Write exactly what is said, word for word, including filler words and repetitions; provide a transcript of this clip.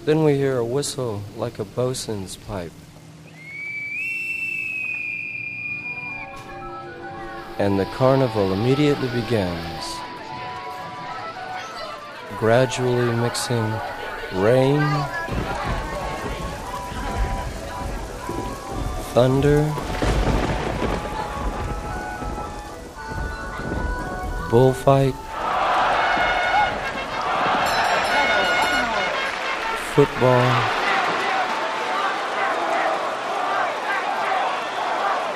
Then we hear a whistle like a bosun's pipe. And the carnival immediately begins, gradually mixing rain, thunder, bullfight, football,